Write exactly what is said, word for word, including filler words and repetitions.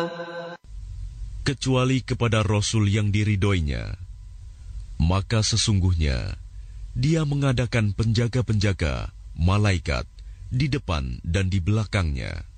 kecuali kepada Rasul yang diridhoinya, maka sesungguhnya Dia mengadakan penjaga-penjaga, malaikat, di depan dan di belakangnya.